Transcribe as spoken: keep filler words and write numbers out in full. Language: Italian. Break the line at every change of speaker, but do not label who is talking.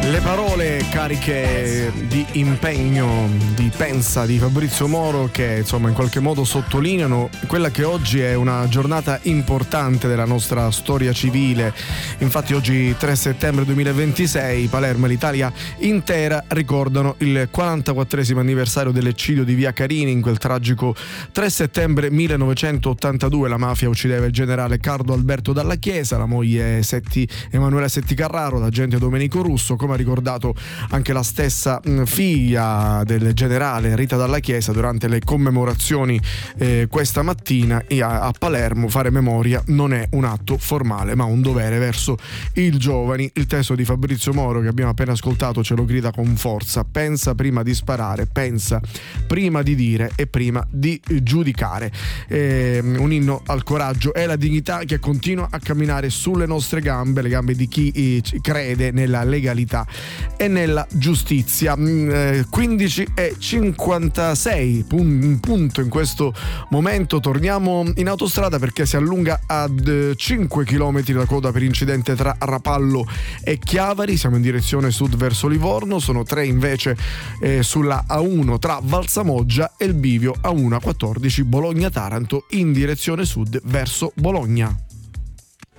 Le parole cariche di impegno, di pensa di Fabrizio Moro, che insomma in qualche modo sottolineano quella che oggi è una giornata importante della nostra storia civile. Infatti oggi tre settembre duemilaventisei Palermo e l'Italia intera ricordano il quarantaquattresimo anniversario dell'eccidio di Via Carini. In quel tragico tre settembre millenovecentottantadue la mafia uccideva il generale Carlo Alberto Dalla Chiesa, la moglie Setti, Emanuela Setti Carraro, l'agente Domenico Russo. Come ha ricordato anche la stessa figlia del generale, Rita Dalla Chiesa, durante le commemorazioni eh, questa mattina e a, a Palermo, fare memoria non è un atto formale ma un dovere verso i giovani. Il testo di Fabrizio Moro che abbiamo appena ascoltato ce lo grida con forza: pensa prima di sparare, pensa prima di dire e prima di giudicare. Eh, un inno al coraggio e alla dignità che continua a camminare sulle nostre gambe, le gambe di chi eh, crede nella legalità e nella giustizia. quindici e cinquantasei un punto in questo momento. Torniamo in autostrada perché si allunga ad cinque chilometri la coda per incidente tra Rapallo e Chiavari. Siamo in direzione sud verso Livorno, sono tre invece eh, sulla A uno tra Valsamoggia e il bivio A uno A quattordici Bologna-Taranto in direzione sud verso Bologna.